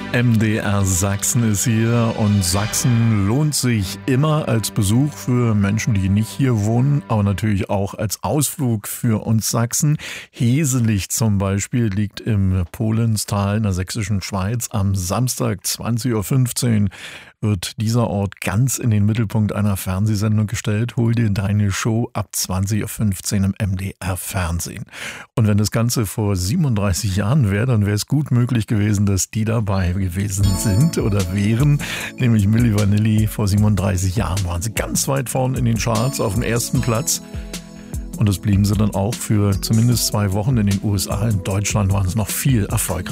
MDR Sachsen ist hier und Sachsen lohnt sich immer als Besuch für Menschen, die nicht hier wohnen, aber natürlich auch als Ausflug für uns Sachsen. Heselig zum Beispiel liegt im Polenstal in der sächsischen Schweiz. Am Samstag 20.15 Uhr wird dieser Ort ganz in den Mittelpunkt einer Fernsehsendung gestellt. Hol dir deine Show ab 20.15 Uhr im MDR Fernsehen. Und wenn das Ganze vor 37 Jahren wäre, dann wäre es gut möglich gewesen, dass die dabei gewesen sind oder wären, nämlich Milli Vanilli. Vor 37 Jahren waren sie ganz weit vorn in den Charts auf dem ersten Platz. Und das blieben sie dann auch für zumindest 2 Wochen in den USA. In Deutschland waren es noch viel erfolgreicher.